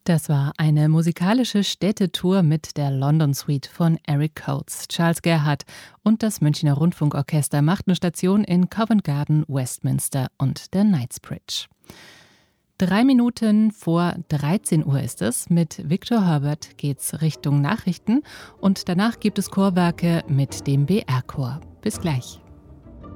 Das war eine musikalische Städtetour mit der London Suite von Eric Coates. Charles Gerhardt und das Münchner Rundfunkorchester machten Station in Covent Garden, Westminster und der Knightsbridge. 3 Minuten vor 13 Uhr ist es. Mit Victor Herbert geht's Richtung Nachrichten und danach gibt es Chorwerke mit dem BR-Chor. Bis gleich.